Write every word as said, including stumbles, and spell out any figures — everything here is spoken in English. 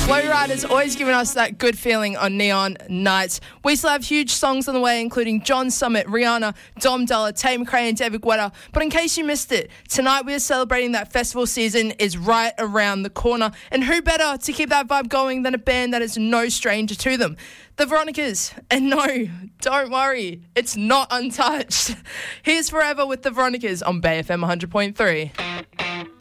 Flow Rider's always giving us that good feeling on Neon Nights. We still have huge songs on the way, including John Summit, Rihanna, Dom Dollar, Tate McRae and David Guetta. But in case you missed it, tonight we are celebrating that festival season is right around the corner. And who better to keep that vibe going than a band that is no stranger to them? The Veronicas. And no, don't worry, it's not untouched. Here's Forever with the Veronicas on Bay F M one hundred point three.